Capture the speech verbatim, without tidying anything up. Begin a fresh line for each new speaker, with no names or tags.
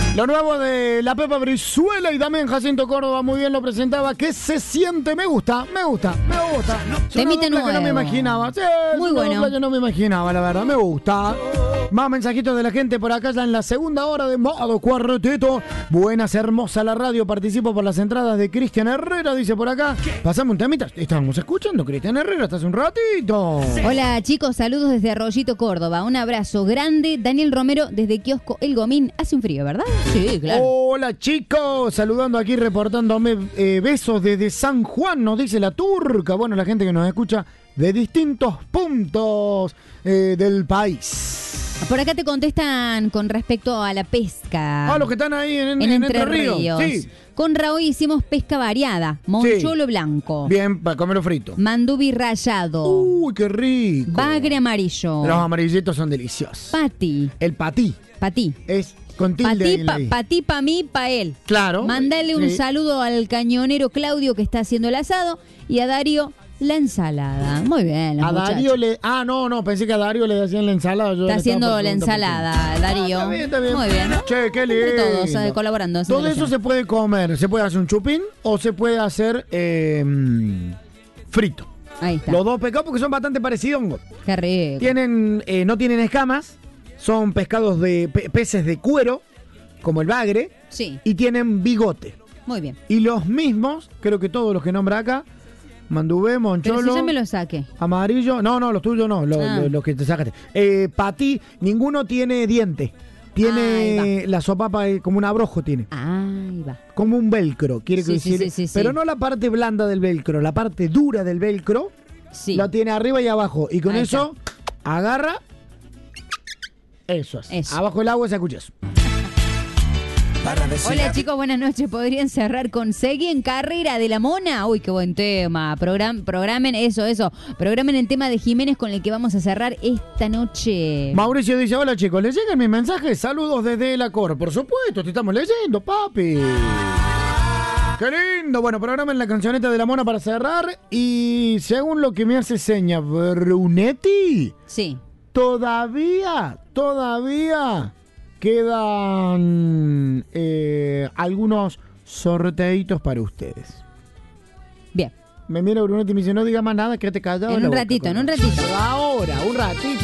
Lo nuevo de la Pepa Brizuela y también Jacinto Córdoba muy bien lo presentaba. ¿Qué se siente? Me gusta, me gusta, me gusta.
Temita nuevo.
Que no me imaginaba. Sí,
muy bueno.
Que no me imaginaba, la verdad, me gusta. Más mensajitos de la gente por acá ya en la segunda hora de Modo Cuarteto. Buenas, hermosa la radio. Participo por las entradas de Cristian Herrera, dice por acá. Pasame un temita. Estábamos escuchando Cristian Herrera hasta hace un ratito.
Hola chicos, saludos desde Arroyito, Córdoba. Un abrazo grande. Daniel Romero desde Kiosco El Gomín. Hace un frío, ¿verdad? Sí, claro.
Hola chicos, saludando aquí, reportándome eh, besos desde San Juan, nos dice la turca. Bueno, la gente que nos escucha de distintos puntos eh, del país.
Por acá te contestan con respecto a la pesca.
Ah, los que están ahí en, en,
en
en
Entre,
Entre Ríos.
Ríos.
Sí.
Con Raúl hicimos pesca variada. Moncholo
sí.
blanco.
Bien, para comerlo frito.
Mandubi rallado.
Uy, qué rico.
Bagre amarillo.
Los amarillitos son deliciosos.
Pati.
El patí.
Patí.
Es con tilde
Patí,
en la
pa,
I.
patí pa' mí, pa' él.
Claro.
Mándale un
sí.
saludo al cañonero Claudio que está haciendo el asado y a Darío la ensalada. Muy bien, los
A
muchachos.
Darío le... Ah, no, no, pensé que a Darío le hacían la ensalada. Yo
Está
le
haciendo
estaba
la
preguntando
ensalada,
por qué.
Darío.
Ah, está bien, está bien.
Muy bien.
Che, qué lindo.
Entre todos, eh, colaborando.
Todo eso se puede comer. Se puede hacer un chupín o se puede hacer eh, frito.
Ahí está.
Los dos pescados porque son bastante parecidos.
Qué rico.
Tienen, eh, no tienen escamas. Son pescados de pe- peces de cuero, como el bagre.
Sí.
Y tienen bigote.
Muy bien.
Y los mismos, creo que todos los que nombra acá, Mandubé, Moncholo,
Pero si ya me lo saqué.
amarillo, no, no, los tuyos no, los,
Ah.
los, los que te sacaste. Eh, Patí, ninguno tiene diente. Tiene
Ahí
la sopapa eh, como un abrojo tiene.
Ahí va.
Como un velcro, quiere
Sí, sí,
decir.
sí, sí,
pero
sí.
no la parte blanda del velcro, la parte dura del velcro
Sí.
la tiene arriba y abajo. Y con
Ahí
eso agarra. Eso es.
Eso.
Abajo el agua se escucha eso.
Hola chicos, buenas noches. ¿Podrían cerrar con Seguí en Carrera de la Mona? Uy, qué buen tema. Program, programen eso, eso. Programen el tema de Jiménez con el que vamos a cerrar esta noche.
Mauricio dice, hola chicos, ¿les llegan mis mensajes? Saludos desde la Cor. Por supuesto, te estamos leyendo, papi. ¡Qué lindo! Bueno, programen la cancioneta de la Mona para cerrar. Y según lo que me hace seña Brunetti,
Sí.
todavía, todavía quedan eh, algunos sorteitos para ustedes.
Bien.
Me mira Brunetti y me dice, no diga más nada, quédate callado.
En
la
un
boca,
ratito, en un
con-
ratito.
Ahora, un ratito.